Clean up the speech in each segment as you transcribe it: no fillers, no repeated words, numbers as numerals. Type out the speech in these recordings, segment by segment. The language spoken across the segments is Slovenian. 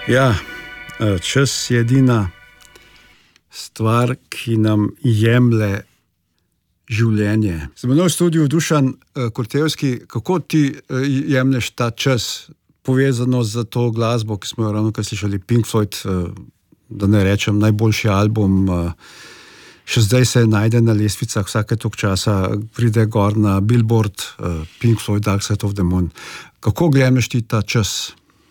Ja, čas je edina stvar, ki nam jemlje življenje. Z menoj v studiu Dušan Kortevski, kako ti jemlješ ta čas, povezano z to glasbo, ki smo jo ravno kar slišali, Pink Floyd, da ne rečem najboljši album, še zdaj se najde na lestvicah, vsake toliko časa pride gor na Billboard, Pink Floyd, Dark Side of the Moon. Kako jemlješ ti ta čas?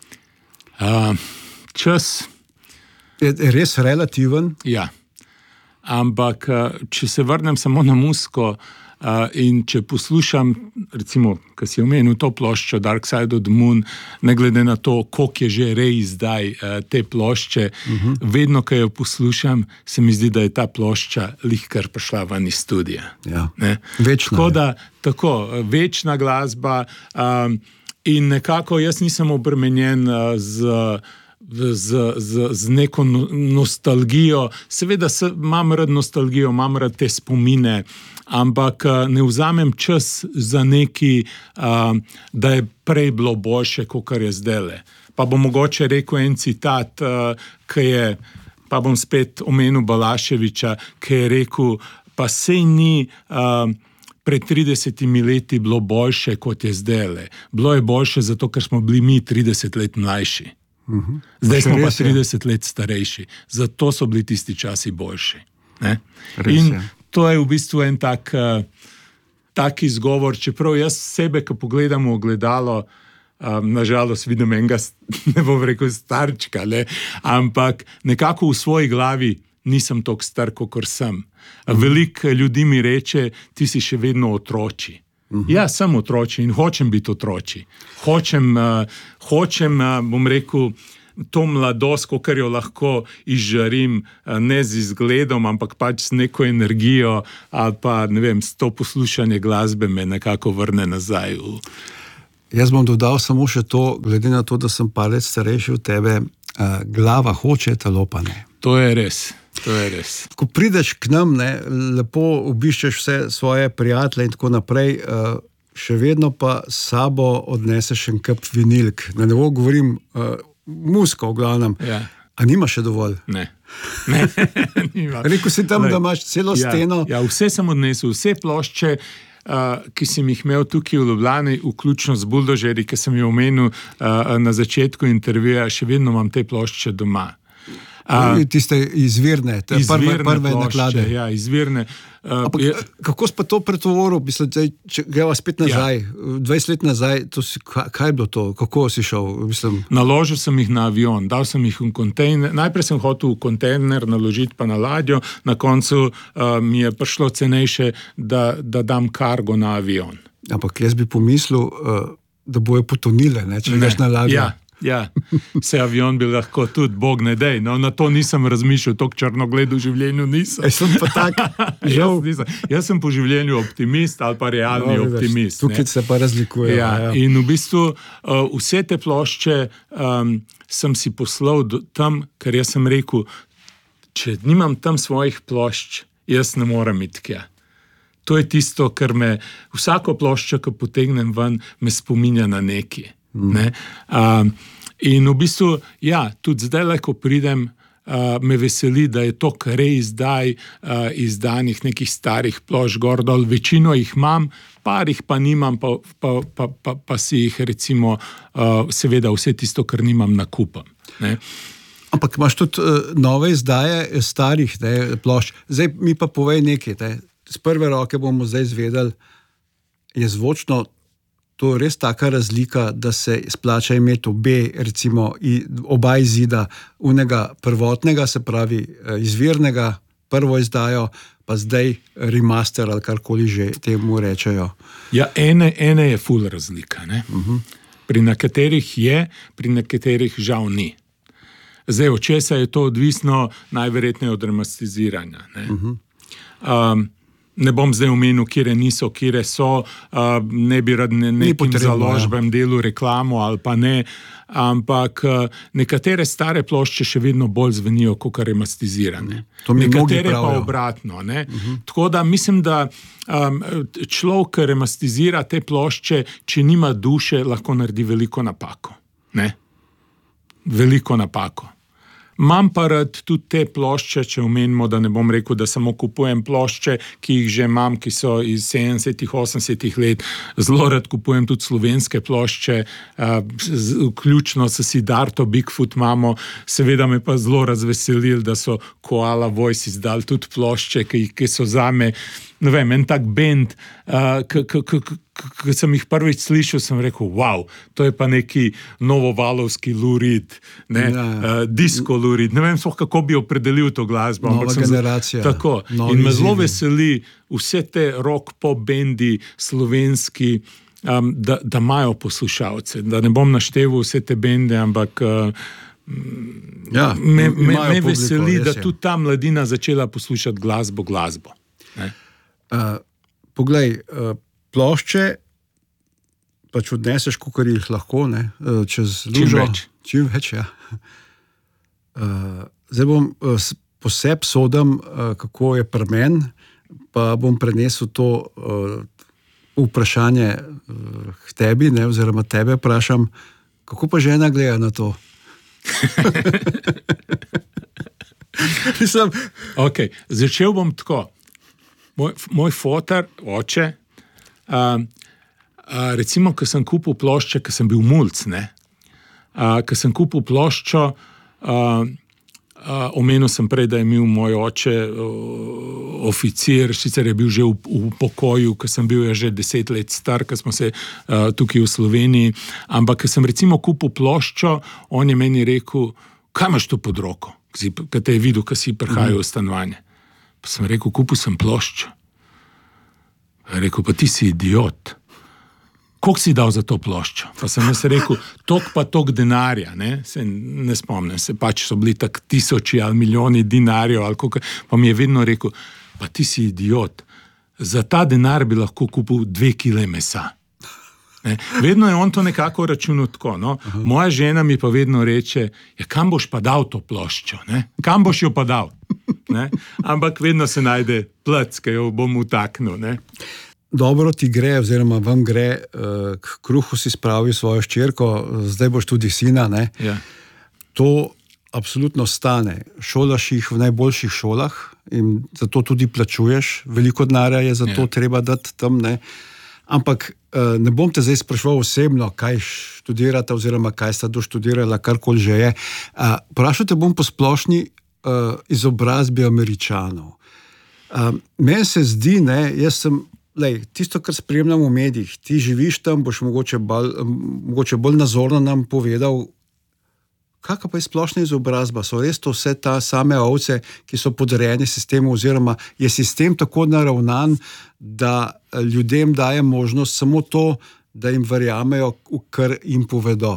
Čas je res relativen. Ja, ampak če se vrnem samo na muziko in če poslušam, recimo, ko si omenil to ploščo Dark Side of the Moon, ne glede na to, koliko je že zdaj te plošče, vedno, ko jo poslušam, se mi zdi, da je ta plošča lihkar prišla ven iz studija. Ja. Večna. Tako, večna glasba in nekako jaz nisem obremenjen z neko nostalgijo. Seveda imam rad nostalgijo, imam rad te spomine, ampak ne vzamem čas za neki, da je prej bilo boljše, kakor je zdajle. Pa bom mogoče rekel en citat, ki je, pa bom spet omenil Balaševiča, ki je rekel, pa sej ni pred 30 leti bilo boljše, kot je zdajle. Bilo je boljše zato, ker smo bili mi 30 let mlajši. Zdaj smo pa 30 let starejši. Zato so bili tisti časi boljši. In to je v bistvu en tak izgovor, čeprav jaz sebe, ko pogledam v ogledalo, nažalost vidim enega, ne bom rekel starčka, ampak nekako v svoji glavi nisem toliko star, kakor sem. Veliko ljudi mi reče, ti si še vedno otroči. Ja, sem otroči in hočem biti otroči. Hočem, bom rekel, to mladost, kakor jo lahko izžarim, ne z izgledom, ampak pač s neko energijo ali pa, ne vem, s to poslušanje glasbe me nekako vrne nazaj. Jaz bom dodal samo še to, glede na to, da sem par let starejši od tebe, glava hoče, telo pa ne. To je res. To je res. Ko prideš k nam, lepo obiščeš vse svoje prijatelje in tako naprej, še vedno pa s sabo odneseš en kup vinilk. Na nevo govorim muziko v glavnem. Ja. A nima še dovolj? Ne, nima. Rekel si tam, da imaš celo steno. Ja, vse sem odnesel, vse plošče, ki sem jih imel tukaj v Ljubljani, vključno z buldožeri, ki sem jo omenil na začetku intervjuja, še vedno imam te plošče doma. Tiste izvirne prve naklade. Ja, izvirne. Kako si pa to pretvoril? Če greva spet nazaj, 20 let nazaj, kaj je bilo to? Kako si šel? Naložil sem jih na avion, dal sem jih v kontejner. Najprej sem hotel v kontejner naložiti pa na ladjo, na koncu mi je prišlo cenejše, da dam kargo na avion. Ampak jaz bi pomislil, da bojo potonile, če greš na ladjo. Ja, se avion bi lahko tudi, Bog ne dej. No, na to nisem razmišljal, toliko črnogled v življenju nisem. Sem pa tak, žal. Jaz sem po življenju optimist ali pa realni optimist. Tukaj se pa razlikuje. Ja. In v bistvu vse te plošče sem si poslal tam, ker jaz sem rekel, če nimam tam svojih plošč, jaz ne morem iti tja. To je tisto, kar me, vsako ploščo, ko potegnem ven, me spominja na neki. In v bistvu, ja, tudi zdaj, ko pridem, me veseli, da je to reizdaj izdanih nekih starih plošč gor dol. Večino jih imam, par jih pa nimam, pa si jih recimo, seveda vse tisto, kar nimam, nakupam. Ampak imaš tudi nove izdaje starih plošč. Zdaj mi pa povej nekaj. Z prve roke bomo zdaj izvedeli, je zvočno to res taka razlika, da se splača imeti oba izida, unega prvotnega, se pravi izvirnega, prvo izdajo, pa zdaj remaster ali karkoli že temu rečejo. Ja, ene je ful razlika. Pri nekaterih je, pri nekaterih žal ni. Zdaj, od česa je to odvisno, najverjetneje od remasteriziranja. Ne bom zdaj omenil, kire niso, kire so, ne bi rad nekim založbem delu reklamo ali pa ne, ampak nekatere stare plošče še vedno bolj zvenijo kot remasterizirane. Nekatere pa obratno. Tako da mislim, da človek remasterizira te plošče, če nima duše, lahko naredi veliko napako. veliko napako. Imam pa rad tudi te plošče, če omenimo, da ne bom rekel, da samo kupujem plošče, ki jih že imam, ki so iz 70-ih, 80-ih let. Zelo rad kupujem tudi slovenske plošče, vključno s Siddharto Bigfoot imamo. Seveda me pa zelo razveselili, da so Koala Voice izdali tudi plošče, ki so zame, ne vem, en tak bend, ko sem jih prvič slišal, sem rekel, wow, to je pa neki novovalovski Lou Reed, disco Lou Reed. Ne vem, kako bi opredelil to glasbo. Nova generacija. Tako. In me zelo veseli vse te rock pop bendi slovenski, da imajo poslušalce. Da ne bom našteval vse te bende, ampak me veseli, da tudi ta mladina začela poslušati glasbo. Poglej, plošče pač odneseš, kakor jih lahko, čez lužo. Čim več, ja. Zdaj bom poseb sodem, kako je pri meni, pa bom prenesel to vprašanje k tebi, oziroma tebe vprašam, kako pa žena gleda na to? Ok, začel bom tako. Moj fotar, oče, recimo, ko sem kupil plošče, ko sem bil mulc, ko sem kupil ploščo, omenil sem prej, da je imel moj oče oficir, sicer je bil že v pokoju, ko sem bil že 10 let star, ko smo se tukaj v Sloveniji, ampak ko sem recimo kupil ploščo, on je meni rekel, kaj imaš to pod roko, ko te je videl, ko si prihajal v stanovanje. Pa sem rekel, kupil sem ploščo. Pa je rekel, pa ti si idiot. Koliko si dal za to ploščo? Pa sem jaz rekel, tok pa tok denarja, ne spomnim se, pač so bili tak 1000 ali milijoni dinarjev, ali koliko, pa mi je vedno rekel, pa ti si idiot. Za ta denar bi lahko kupil 2 kile mesa. Vedno je on to nekako računal tako. Moja žena mi pa vedno reče, kam boš pa dal to ploščo? Kam boš jo pa dal? Ampak vedno se najde plec, ki jo bom utaknil. Dobro ti gre, oziroma vam gre, k kruhu si spravil svojo hčerko, zdaj boš tudi sina. Ja. To absolutno stane. Šolaš jih v najboljših šolah in zato tudi plačuješ. Veliko denarja je za to treba dati tam. Ampak ne bom te zdaj spraševal osebno, kaj študirate oziroma kaj sta doštudirala, karkoli že je. Vprašal te bom po splošni izobrazbi Američanov. Meni se zdi, tisto, kar spremljam v medijih, ti živiš tam, boš mogoče bolj nazorno nam povedal, kakva pa je splošna izobrazba? So res to vse ta same ovce, ki so podrejeni sistemu, oziroma je sistem tako naravnan, da ljudem daje možnost samo to, da jim verjamejo, kar jim povedo?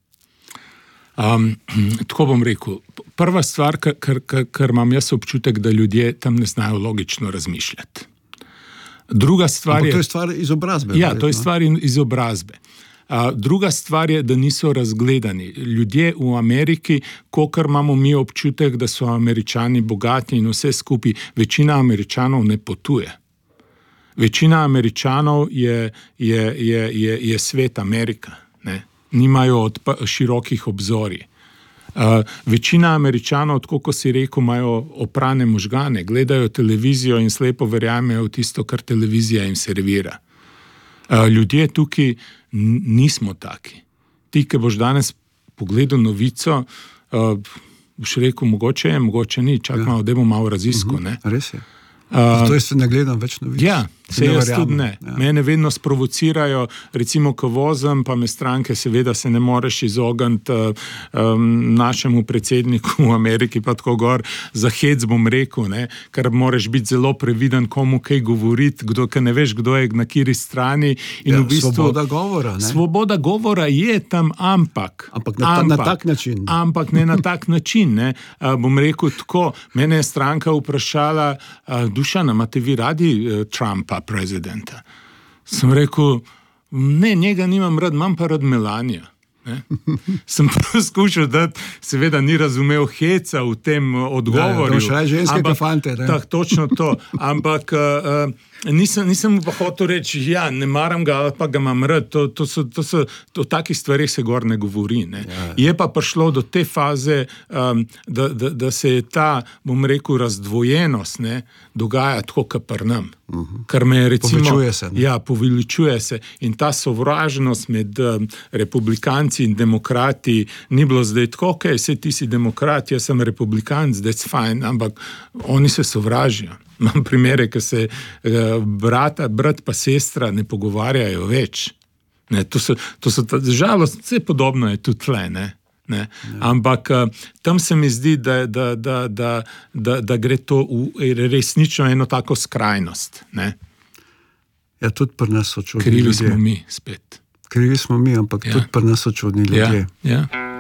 Tako bom rekel. Prva stvar, kar imam jaz občutek, da ljudje tam ne znajo logično razmišljati. Druga stvar je... To je stvar izobrazbe. Ja, to je stvar izobrazbe. Druga stvar je, da niso razgledani. Ljudje v Ameriki, kolikor imamo mi občutek, da so Američani bogati in vse skupaj, večina Američanov ne potuje. Večina Američanov je svet Amerika. Nimajo širokih obzorij. Večina Američanov, tako kot si rekel, imajo oprane možgane, gledajo televizijo in slepo verjamejo v tisto, kar televizija jim servira. Ljudje tukaj nismo taki. Ti, ki boš danes pogledal novico, boš rekel, mogoče je, mogoče ni, čakamo, da bomo malo razisko. Res je. Zato jaz ne gledam več novic. Ja, se jaz tudi ne. Mene vedno sprovocirajo, recimo, ko vozim, pa me stranke, seveda se ne moreš izogniti našemu predsedniku v Ameriki, pa tako gor, za hec bom rekel, ker moraš biti zelo previden, komu kaj govoriti, ker ne veš, kdo je na kateri strani. In v bistvu, svoboda govora. Svoboda govora je tam, ampak na tak način. Ampak ne na tak način. Bom rekel tako, mene je stranka vprašala, Dušan, imate vi radi Trumpa, prezidenta? Sem rekel, ne, njega nimam rad, imam pa rad Melania. Sem poskušal dati, seveda ni razumel heca v tem odgovorju. To še ženske kafante. Točno to. Ampak Nisem pa hotel reči, ja, ne maram ga, ali pa ga imam rad. O takih stvarih se gor ne govori. Ne. Ja. Je pa prišlo do te faze, da se je ta, bom rekel, razdvojenost, ne, dogaja tako, kot pri nam. Kar me je recimo... Poveličuje se. Ne? Ja, poveličuje se. In ta sovražnost med republikanci in demokrati ni bilo zdaj tako, okay, saj ti si demokrat, jaz sem republikanc, that's fine, ampak oni se sovražijo. Imam primere, ko se brat pa sestra ne pogovarjajo več. Ne, to so žalost, vse podobno je tudi tle, ne. Ne. Ampak tam se mi zdi, da gre to v resnično eno tako skrajnost. Ne. Ja, tudi pri nas so čudni ljudje. Krivi smo mi spet. Krivi smo mi, ampak tudi pri nas so čudni ljudje. Ja.